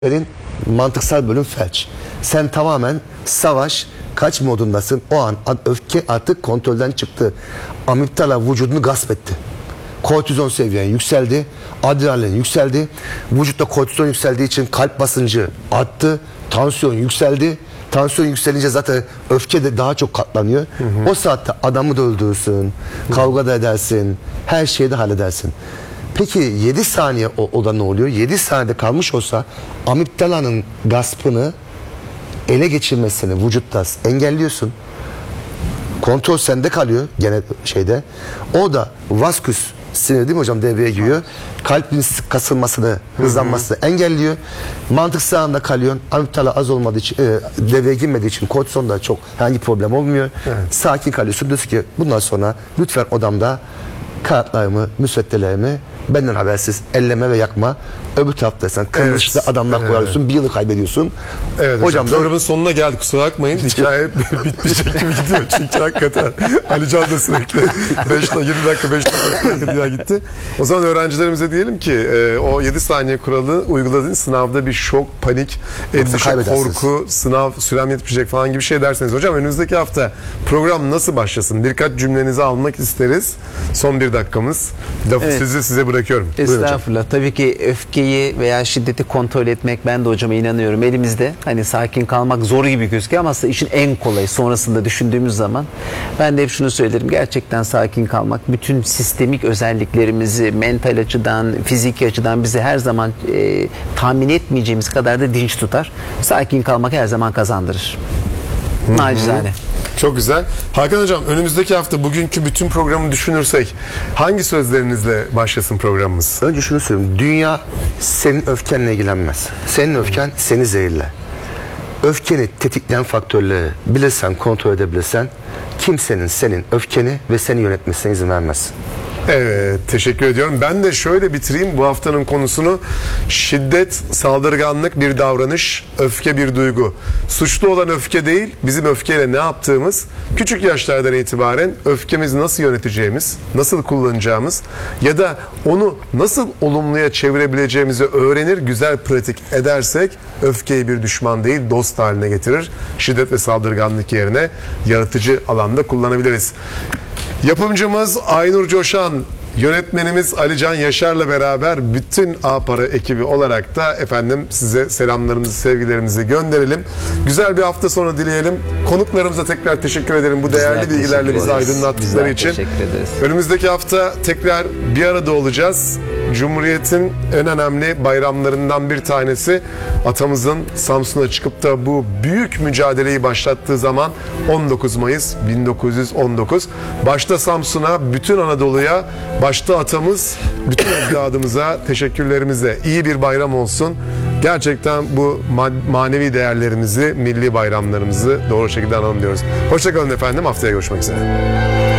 Mantıksal bölüm felç. Sen tamamen savaş, kaç modundasın. O an öfke artık kontrolden çıktı. Amigdala vücudunu gasp etti. Kortizon seviyen yükseldi. Adrenalin yükseldi. Vücutta kortizon yükseldiği için kalp basıncı arttı. Tansiyon yükseldi. Tansiyon yükselince zaten öfke de daha çok katlanıyor. O saatte adamı da öldürürsün. Kavga da edersin. Her şeyi de halledersin. Peki 7 saniye o da ne oluyor? 7 saniyede kalmış olsa amigdalanın gaspını ele geçirmesini vücutta engelliyorsun. Kontrol sende kalıyor gene şeyde. O da vasküs sinir değil mi hocam devreye giriyor. Kalbin kasılmasını, hızlanmasını engelliyor. Mantık sağında kalıyorsun. Amigdala az olmadığı için, devreye girmediği için kortizonda çok herhangi problem olmuyor. Evet. Sakin kalıyorsun. Diyorsun ki bundan sonra lütfen odamda kağıtlarımı, müsveddelerimi benden habersiz elleme ve yakma. Öbür tarafta sen kırmızı adamlar koyuyorsun. Bir yılı kaybediyorsun. Evet hocam programın sonuna geldik. Kusura bakmayın. Hikaye bitmeyecek gibi gidiyor. Çünkü hakikaten Ali Can da sürekli 20 dakika 5 dakika gitti. O zaman öğrencilerimize diyelim ki o 7 saniye kuralı uyguladığınız sınavda bir şok, panik, endişe, korku, sınav sürem yetmeyecek falan gibi şey derseniz. Hocam önümüzdeki hafta program nasıl başlasın? Birkaç cümlenizi almak isteriz. Son bir dakikamız. Lafı size bırakıyorum. Estağfurullah. Tabii ki öfkeyi veya şiddeti kontrol etmek, ben de hocama inanıyorum, elimizde. Hani sakin kalmak zor gibi gözüküyor ama aslında işin en kolayı sonrasında düşündüğümüz zaman. Ben de hep şunu söylerim. Gerçekten sakin kalmak bütün sistemik özelliklerimizi mental açıdan, fiziki açıdan bizi her zaman tahmin etmeyeceğimiz kadar da dinç tutar. Sakin kalmak her zaman kazandırır. Nacizane. Çok güzel. Hakan Hocam önümüzdeki hafta bugünkü bütün programı düşünürsek hangi sözlerinizle başlasın programımız? Önce şunu söyleyeyim. Dünya senin öfkenle ilgilenmez. Senin öfken seni zehirler. Öfkeni tetikleyen faktörleri bilirsen, kontrol edebilirsen kimsenin senin öfkeni ve seni yönetmesine izin vermez. Evet, teşekkür ediyorum. Ben de şöyle bitireyim bu haftanın konusunu. Şiddet, saldırganlık bir davranış, öfke bir duygu. Suçlu olan öfke değil, bizim öfkeyle ne yaptığımız, küçük yaşlardan itibaren öfkemizi nasıl yöneteceğimiz, nasıl kullanacağımız ya da onu nasıl olumluya çevirebileceğimizi öğrenir, güzel pratik edersek öfkeyi bir düşman değil, dost haline getirir. Şiddet ve saldırganlık yerine yaratıcı alanda kullanabiliriz. Yapımcımız Aynur Coşan, yönetmenimiz Ali Can Yaşar'la beraber bütün A-Para ekibi olarak da efendim size selamlarımızı, sevgilerimizi gönderelim. Güzel bir hafta sonu dileyelim. Konuklarımıza tekrar teşekkür ederim bu değerli bilgilerle bizi aydınlattıkları için. Önümüzdeki hafta tekrar bir arada olacağız. Cumhuriyet'in en önemli bayramlarından bir tanesi, atamızın Samsun'a çıkıp da bu büyük mücadeleyi başlattığı zaman 19 Mayıs 1919. Başta Samsun'a, bütün Anadolu'ya, başta atamız, bütün ecdadımıza teşekkürlerimizle iyi bir bayram olsun. Gerçekten bu manevi değerlerimizi, milli bayramlarımızı doğru şekilde analım diyoruz. Hoşçakalın efendim. Haftaya görüşmek üzere.